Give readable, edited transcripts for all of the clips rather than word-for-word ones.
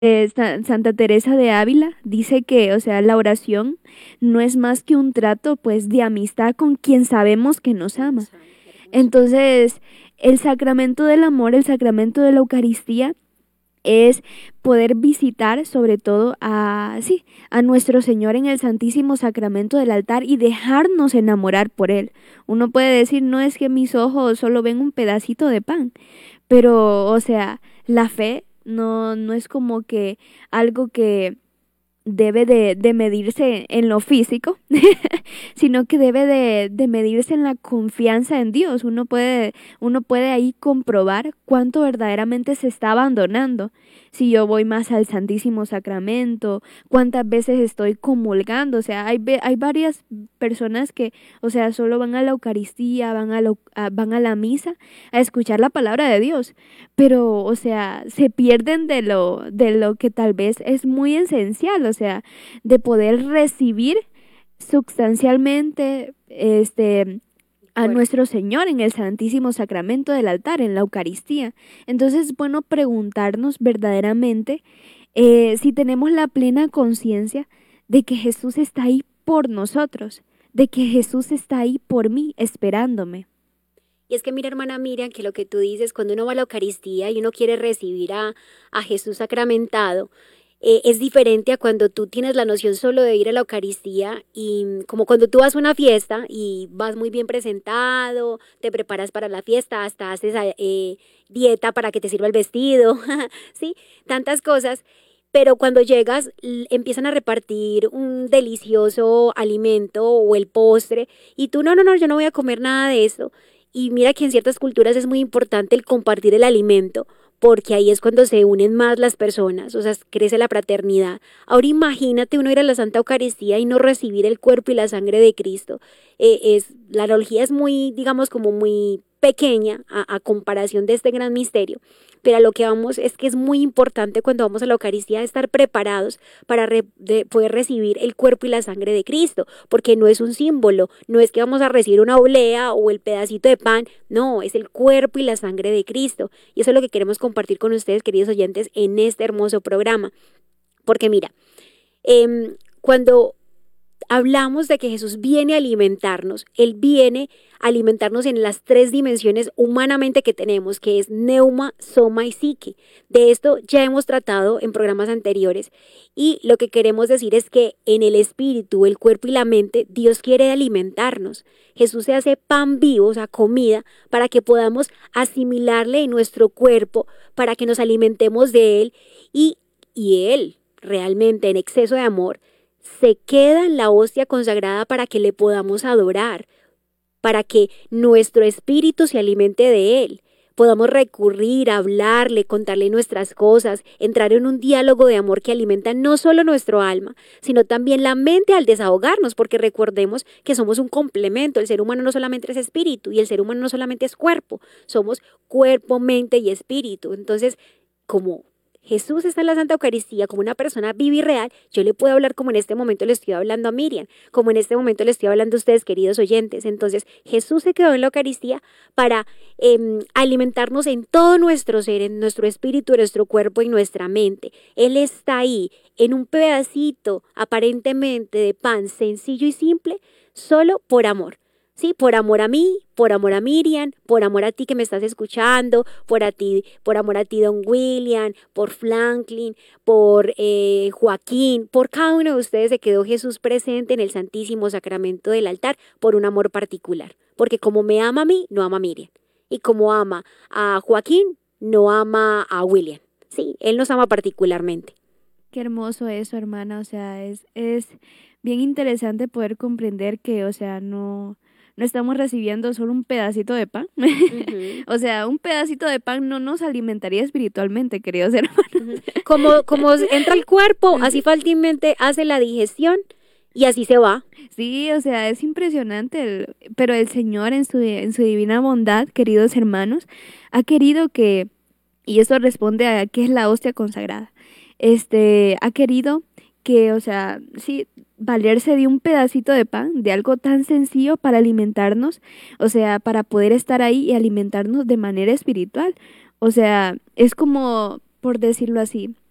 Santa Teresa de Ávila dice que, o sea, la oración no es más que un trato, pues, de amistad con quien sabemos que nos ama. Hermoso. Entonces, el sacramento del amor, el sacramento de la Eucaristía, es poder visitar sobre todo a, sí, a nuestro Señor en el Santísimo Sacramento del altar y dejarnos enamorar por Él. Uno puede decir, no es que mis ojos solo ven un pedacito de pan, pero, o sea, la fe no es como que algo que debe de medirse en lo físico, sino que debe de medirse en la confianza en Dios. Uno puede ahí comprobar cuánto verdaderamente se está abandonando. Si yo voy más al Santísimo Sacramento, cuántas veces estoy comulgando. O sea, hay varias personas que, o sea, solo van a la Eucaristía, van a la misa a escuchar la palabra de Dios, pero, o sea, se pierden de lo que tal vez es muy esencial, o sea, de poder recibir sustancialmente, a Cuerpo. nuestro Señor en el Santísimo Sacramento del altar, en la Eucaristía. Entonces es bueno preguntarnos verdaderamente si tenemos la plena conciencia de que Jesús está ahí por nosotros, de que Jesús está ahí por mí, esperándome. Y es que mira, hermana Miriam, que lo que tú dices, cuando uno va a la Eucaristía y uno quiere recibir a Jesús sacramentado, es diferente a cuando tú tienes la noción solo de ir a la Eucaristía y como cuando tú vas a una fiesta y vas muy bien presentado, te preparas para la fiesta, hasta haces dieta para que te sirva el vestido, ¿sí? Tantas cosas. Pero cuando llegas, empiezan a repartir un delicioso alimento o el postre y tú, no, no, no, yo no voy a comer nada de eso. Y mira que en ciertas culturas es muy importante el compartir el alimento, porque ahí es cuando se unen más las personas, o sea, crece la fraternidad. Ahora imagínate uno ir a la Santa Eucaristía y no recibir el cuerpo y la sangre de Cristo. La analogía es muy, digamos, como muy pequeña a comparación de este gran misterio, pero a lo que vamos es que es muy importante cuando vamos a la Eucaristía estar preparados para poder recibir el cuerpo y la sangre de Cristo, porque no es un símbolo, no es que vamos a recibir una oblea o el pedacito de pan, no, es el cuerpo y la sangre de Cristo. Y eso es lo que queremos compartir con ustedes, queridos oyentes, en este hermoso programa. Porque mira, cuando hablamos de que Jesús viene a alimentarnos, Él viene a alimentarnos en las tres dimensiones humanamente que tenemos, que es neuma, soma y psique. De esto ya hemos tratado en programas anteriores y lo que queremos decir es que en el espíritu, el cuerpo y la mente, Dios quiere alimentarnos. Jesús se hace pan vivo, o sea, comida, para que podamos asimilarle en nuestro cuerpo, para que nos alimentemos de Él y Él realmente en exceso de amor se queda en la hostia consagrada para que le podamos adorar, para que nuestro espíritu se alimente de Él. Podamos recurrir, hablarle, contarle nuestras cosas, entrar en un diálogo de amor que alimenta no solo nuestro alma, sino también la mente al desahogarnos, porque recordemos que somos un complemento. El ser humano no solamente es espíritu y el ser humano no solamente es cuerpo, somos cuerpo, mente y espíritu. Entonces, como Jesús está en la Santa Eucaristía como una persona viva y real, yo le puedo hablar como en este momento le estoy hablando a Miriam, como en este momento le estoy hablando a ustedes, queridos oyentes. Entonces, Jesús se quedó en la Eucaristía para alimentarnos en todo nuestro ser, en nuestro espíritu, en nuestro cuerpo y nuestra mente. Él está ahí, en un pedacito aparentemente de pan sencillo y simple, solo por amor. Sí, por amor a mí, por amor a Miriam, por amor a ti que me estás escuchando, por amor a ti, don William, por Franklin, por Joaquín, por cada uno de ustedes se quedó Jesús presente en el Santísimo Sacramento del altar por un amor particular. Porque como me ama a mí, no ama a Miriam. Y como ama a Joaquín, no ama a William. Sí, él nos ama particularmente. Qué hermoso eso, hermana. O sea, es bien interesante poder comprender que, o sea, no estamos recibiendo solo un pedacito de pan. Ujú, O sea, un pedacito de pan no nos alimentaría espiritualmente, queridos hermanos. ujú. Como entra al cuerpo, así fácilmente hace la digestión y así se va. Sí, o sea, es impresionante, pero el Señor en su divina bondad, queridos hermanos, ha querido que, y eso responde a qué es la hostia consagrada, ha querido que, o sea, sí, valerse de un pedacito de pan, de algo tan sencillo para alimentarnos, o sea, para poder estar ahí y alimentarnos de manera espiritual. O sea, es como, por decirlo así,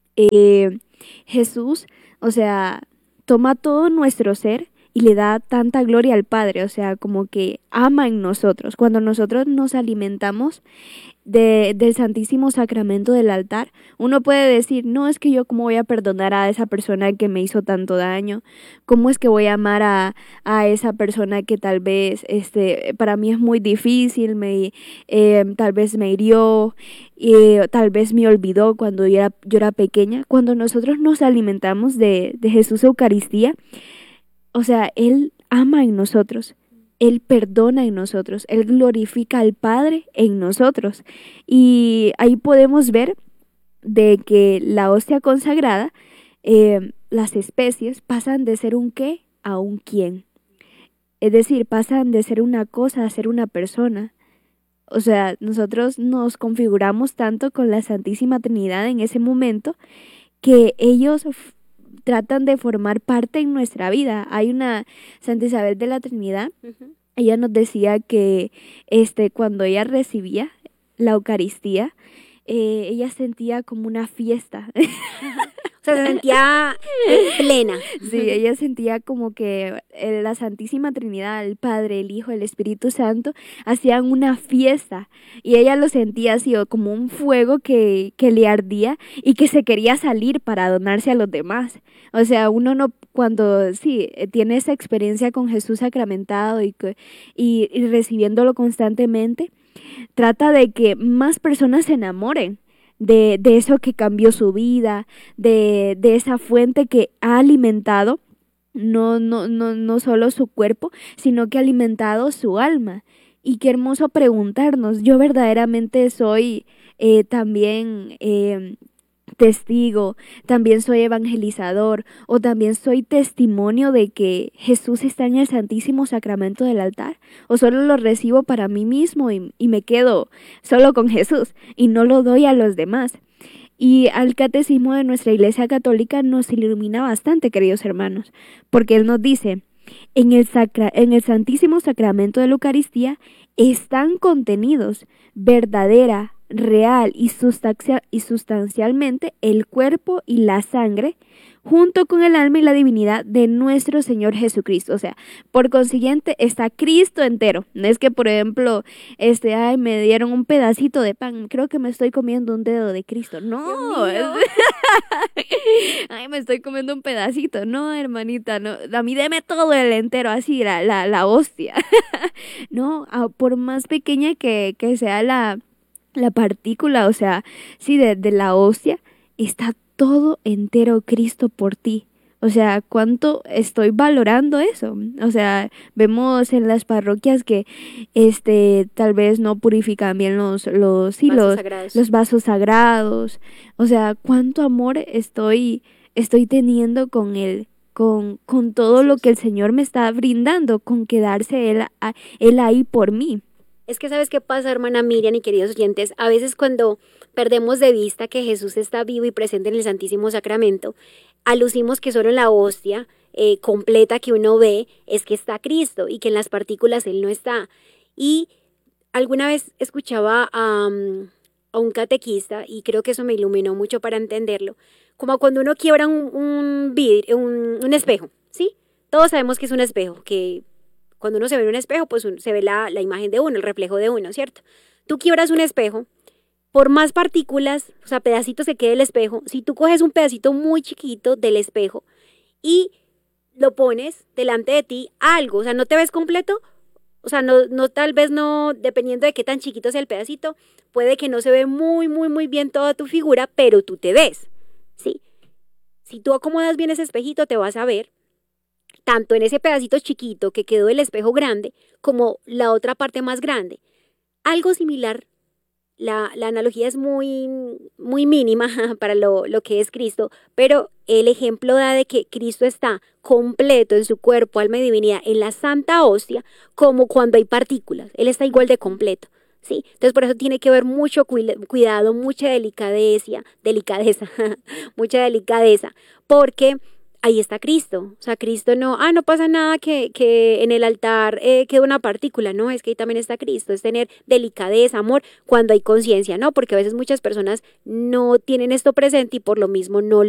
Jesús, o sea, toma todo nuestro ser y le da tanta gloria al Padre, o sea, como que ama en nosotros. Cuando nosotros nos alimentamos del Santísimo Sacramento del altar, uno puede decir, no, es que yo cómo voy a perdonar a esa persona que me hizo tanto daño, cómo es que voy a amar a esa persona que tal vez para mí es muy difícil, tal vez me hirió, tal vez me olvidó cuando yo era pequeña. Cuando nosotros nos alimentamos de Jesús Eucaristía, o sea, Él ama en nosotros. Él perdona en nosotros, Él glorifica al Padre en nosotros. Y ahí podemos ver de que la hostia consagrada, las especies pasan de ser un qué a un quién. Es decir, pasan de ser una cosa a ser una persona. O sea, nosotros nos configuramos tanto con la Santísima Trinidad en ese momento que ellos tratan de formar parte en nuestra vida. Hay una Santa Isabel de la Trinidad. Ella nos decía que cuando ella recibía la Eucaristía, ella sentía como una fiesta. O sea, se sentía plena. Sí, ella sentía como que la Santísima Trinidad, el Padre, el Hijo, el Espíritu Santo, hacían una fiesta. Y ella lo sentía así, o como un fuego que le ardía y que se quería salir para donarse a los demás. O sea, uno no, cuando sí, tiene esa experiencia con Jesús sacramentado y recibiéndolo constantemente, trata de que más personas se enamoren de eso que cambió su vida, de esa fuente que ha alimentado no solo su cuerpo, sino que ha alimentado su alma. Y qué hermoso preguntarnos, yo verdaderamente soy también testigo, también soy evangelizador o también soy testimonio de que Jesús está en el Santísimo Sacramento del altar, o solo lo recibo para mí mismo y me quedo solo con Jesús y no lo doy a los demás. Y al catecismo de nuestra Iglesia Católica nos ilumina bastante, queridos hermanos, porque él nos dice, en el Santísimo Sacramento de la Eucaristía están contenidos verdadera, real y sustancialmente el cuerpo y la sangre, junto con el alma y la divinidad de nuestro Señor Jesucristo. O sea, por consiguiente está Cristo entero. No es que, por ejemplo, ay, me dieron un pedacito de pan, creo que me estoy comiendo un dedo de Cristo. No, ay, me estoy comiendo un pedacito. No, hermanita, no, a mí deme todo el entero, así, la hostia. No, por más pequeña que sea la partícula, o sea, sí, de la hostia, está todo entero Cristo por ti. O sea, ¿cuánto estoy valorando eso? O sea, vemos en las parroquias que tal vez no purifican bien los vasos sagrados. O sea, ¿cuánto amor estoy teniendo con él? Con todo lo que el Señor me está brindando, con quedarse él ahí por mí. Es que ¿sabes qué pasa, hermana Miriam y queridos oyentes? A veces cuando perdemos de vista que Jesús está vivo y presente en el Santísimo Sacramento, alucimos que solo en la hostia completa que uno ve es que está Cristo y que en las partículas Él no está. Y alguna vez escuchaba a un catequista, y creo que eso me iluminó mucho para entenderlo, como cuando uno quiebra un espejo, ¿sí? Todos sabemos que es un espejo, que cuando uno se ve en un espejo, pues se ve la imagen de uno, el reflejo de uno, ¿cierto? Tú quiebras un espejo, por más partículas, o sea, pedacitos que quede el espejo, si tú coges un pedacito muy chiquito del espejo y lo pones delante de ti, algo, o sea, no te ves completo, o sea, tal vez no, dependiendo de qué tan chiquito sea el pedacito, puede que no se ve muy, muy, muy bien toda tu figura, pero tú te ves, ¿sí? Si tú acomodas bien ese espejito, te vas a ver tanto en ese pedacito chiquito que quedó el espejo grande, como la otra parte más grande. Algo similar, la analogía es muy, muy mínima para lo que es Cristo, pero el ejemplo da de que Cristo está completo en su cuerpo, alma y divinidad, en la Santa Hostia, como cuando hay partículas. Él está igual de completo, ¿sí? Entonces por eso tiene que haber mucho cuidado, mucha delicadeza, mucha delicadeza, porque ahí está Cristo. O sea, Cristo no, no pasa nada que en el altar quede una partícula, no, es que ahí también está Cristo, es tener delicadeza, amor, cuando hay conciencia, ¿no? Porque a veces muchas personas no tienen esto presente y por lo mismo no